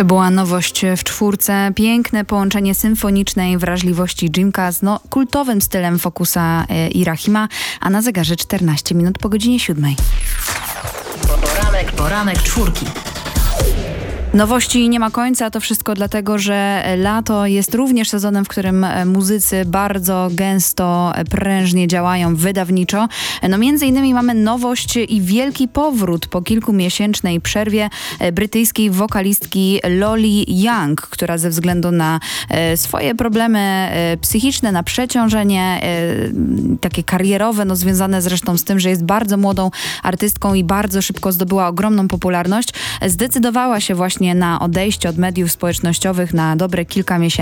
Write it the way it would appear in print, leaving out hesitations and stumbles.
To była nowość w czwórce. Piękne połączenie symfonicznej wrażliwości dżimka z kultowym stylem Focusa i Rahima, a na zegarze 14 minut po godzinie 7. Poranek czwórki. Nowości nie ma końca, to wszystko dlatego, że lato jest również sezonem, w którym muzycy bardzo gęsto, prężnie działają wydawniczo. No między innymi mamy nowość i wielki powrót po kilkumiesięcznej przerwie brytyjskiej wokalistki Loli Young, która ze względu na swoje problemy psychiczne, na przeciążenie, takie karierowe, no związane zresztą z tym, że jest bardzo młodą artystką i bardzo szybko zdobyła ogromną popularność, zdecydowała się właśnie na odejście od mediów społecznościowych na dobre kilka miesięcy.